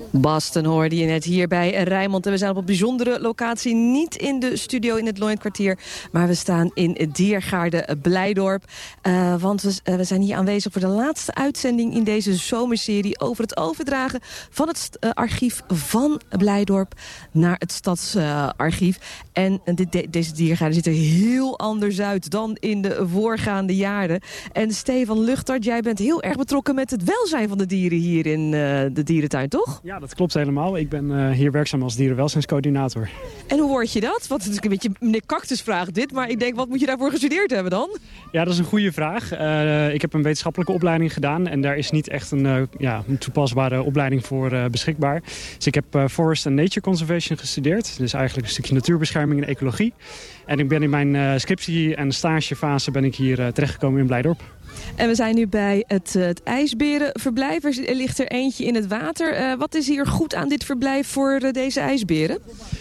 Basten hoorde je net hier bij Rijnmond. En we zijn op een bijzondere locatie. Niet in de studio in het Looijenkwartier. Maar we staan in Diergaarde Blijdorp. Want we zijn hier aanwezig voor de laatste uitzending in deze zomerserie over het overdragen van het archief van Blijdorp naar het stadsarchief. En deze Diergaarde ziet er heel anders uit dan in de voorgaande jaren. En Stefan Luchtert, jij bent heel erg betrokken met het welzijn van de dieren hier in de dierentuin, toch? Ja, dat klopt helemaal. Ik ben hier werkzaam als dierenwelzijnscoördinator. En hoe word je dat? Want het is een beetje meneer Cactus vraagt dit, maar ik denk, wat moet je daarvoor gestudeerd hebben dan? Ja, dat is een goede vraag. Ik heb een wetenschappelijke opleiding gedaan en daar is niet echt een toepasbare opleiding voor beschikbaar. Dus ik heb Forest and Nature Conservation gestudeerd. Dus eigenlijk een stukje natuurbescherming en ecologie. En ik ben in mijn scriptie- en stagefase ben ik hier terechtgekomen in Blijdorp. En we zijn nu bij het ijsberenverblijf. Er ligt er eentje in het water. Wat is hier goed aan dit verblijf voor deze ijsberen?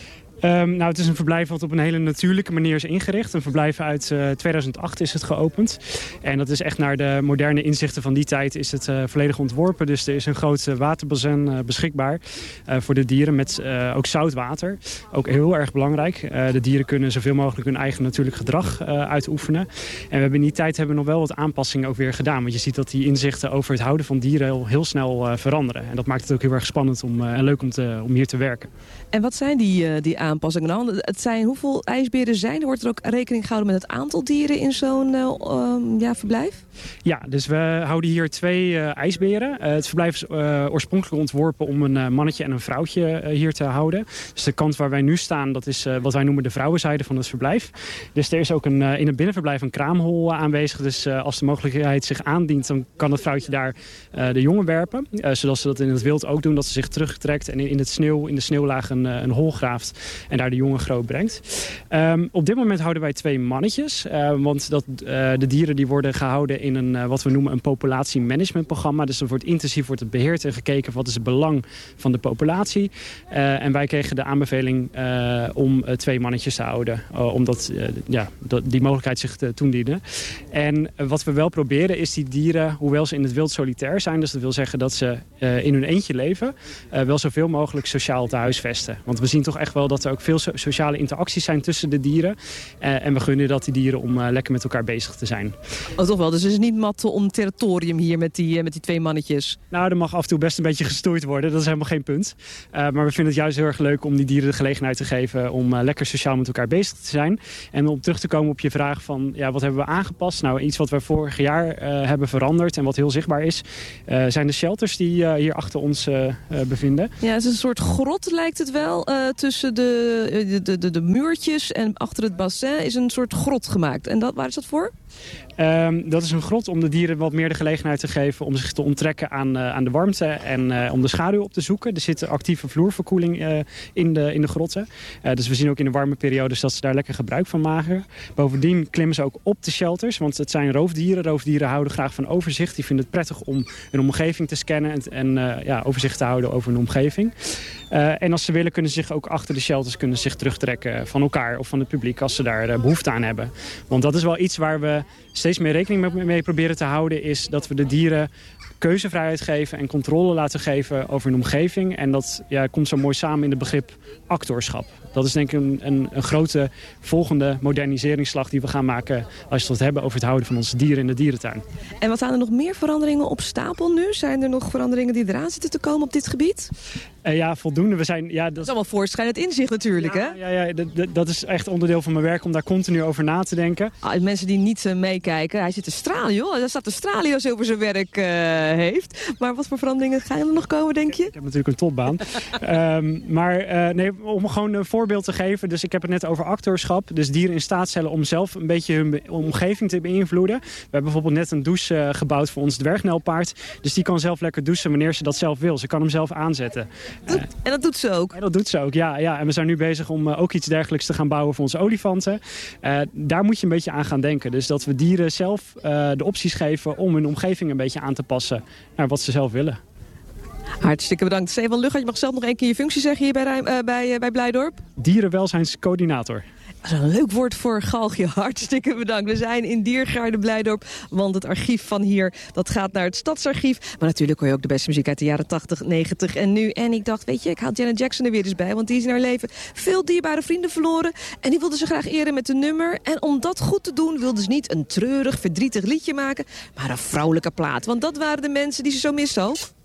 Het is een verblijf wat op een hele natuurlijke manier is ingericht. Een verblijf uit 2008 is het geopend. En dat is echt naar de moderne inzichten van die tijd is het volledig ontworpen. Dus er is een groot waterbassin beschikbaar voor de dieren met ook zout water. Ook heel erg belangrijk. De dieren kunnen zoveel mogelijk hun eigen natuurlijk gedrag uitoefenen. En we hebben in die tijd nog wel wat aanpassingen ook weer gedaan. Want je ziet dat die inzichten over het houden van dieren heel snel veranderen. En dat maakt het ook heel erg spannend en leuk om hier te werken. En wat zijn die aanpassingen dan? Hoeveel ijsberen zijn er? Wordt er ook rekening gehouden met het aantal dieren in zo'n verblijf? Ja, dus we houden hier 2 ijsberen. Het verblijf is oorspronkelijk ontworpen om een mannetje en een vrouwtje hier te houden. Dus de kant waar wij nu staan, dat is wat wij noemen de vrouwenzijde van het verblijf. Dus er is ook in het binnenverblijf een kraamhol aanwezig. Dus als de mogelijkheid zich aandient, dan kan het vrouwtje daar de jongen werpen. Zodat ze dat in het wild ook doen, dat ze zich terugtrekt en in de sneeuwlaag een hol graaft en daar de jongen groot brengt. Op dit moment houden wij 2 mannetjes. Want de dieren die worden gehouden in een wat we noemen een populatiemanagementprogramma. Dus dan wordt intensief beheerd en gekeken wat is het belang van de populatie. En wij kregen de aanbeveling om 2 mannetjes te houden. Omdat die mogelijkheid zich toediende. En wat we wel proberen is die dieren, hoewel ze in het wild solitair zijn. Dus dat wil zeggen dat ze in hun eentje leven. Wel zoveel mogelijk sociaal te huisvesten. Want we zien toch echt wel dat er ook veel sociale interacties zijn tussen de dieren. En we gunnen dat die dieren om lekker met elkaar bezig te zijn. Oh, toch wel. Dus het is niet matten om territorium hier met die 2 mannetjes? Nou, er mag af en toe best een beetje gestoeid worden. Dat is helemaal geen punt. Maar we vinden het juist heel erg leuk om die dieren de gelegenheid te geven om lekker sociaal met elkaar bezig te zijn. En om terug te komen op je vraag van, wat hebben we aangepast? Nou, iets wat we vorig jaar hebben veranderd en wat heel zichtbaar is, zijn de shelters die hier achter ons bevinden. Ja, het is een soort grot lijkt het wel. Tussen de muurtjes en achter het bassin is een soort grot gemaakt. En waar is dat voor? Dat is een grot om de dieren wat meer de gelegenheid te geven om zich te onttrekken aan de warmte en om de schaduw op te zoeken. Er zit actieve vloerverkoeling in de grotten. Dus we zien ook in de warme periodes dat ze daar lekker gebruik van maken. Bovendien klimmen ze ook op de shelters, want het zijn roofdieren. Roofdieren houden graag van overzicht. Die vinden het prettig om hun omgeving te scannen en overzicht te houden over hun omgeving. En als ze willen kunnen ze zich ook achter de shelters terugtrekken van elkaar of van het publiek als ze daar behoefte aan hebben. Want dat is wel iets waar we steeds meer rekening mee proberen te houden, is dat we de dieren keuzevrijheid geven en controle laten geven over hun omgeving. En dat komt zo mooi samen in het begrip actorschap. Dat is denk ik een grote volgende moderniseringsslag die we gaan maken als we het hebben over het houden van onze dieren in de dierentuin. En wat staan er nog meer veranderingen op stapel nu? Zijn er nog veranderingen die eraan zitten te komen op dit gebied? Voldoende. Dat is allemaal voortschrijdend inzicht natuurlijk, hè? Ja, dat is echt onderdeel van mijn werk om daar continu over na te denken. Mensen die niet meekijken, hij zit te stralen, joh. Daar staat te stralen als hij over zijn werk heeft. Maar wat voor veranderingen gaan er nog komen, denk je? Ik heb natuurlijk een topbaan. Om gewoon een voorbeeld te geven. Dus ik heb het net over actorschap. Dus dieren in staat stellen om zelf een beetje hun omgeving te beïnvloeden. We hebben bijvoorbeeld net een douche gebouwd voor ons dwergnelpaard. Dus die kan zelf lekker douchen wanneer ze dat zelf wil. Ze kan hem zelf aanzetten. En dat doet ze ook? En dat doet ze ook, ja. En we zijn nu bezig om ook iets dergelijks te gaan bouwen voor onze olifanten. Daar moet je een beetje aan gaan denken. Dus dat we dieren zelf de opties geven om hun omgeving een beetje aan te passen naar wat ze zelf willen. Hartstikke bedankt. Stefan Luchtert, je mag zelf nog 1 keer je functie zeggen hier bij Blijdorp. Dierenwelzijnscoördinator. Dat is een leuk woord voor galgje. Hartstikke bedankt. We zijn in Diergaarde Blijdorp, want het archief van hier, dat gaat naar het Stadsarchief. Maar natuurlijk hoor je ook de beste muziek uit de jaren 80, 90 en nu. En ik dacht, weet je, ik haal Janet Jackson er weer eens bij, want die is in haar leven veel dierbare vrienden verloren. En die wilde ze graag eren met een nummer. En om dat goed te doen wilde ze niet een treurig, verdrietig liedje maken, maar een vrouwelijke plaat. Want dat waren de mensen die ze zo misten ook.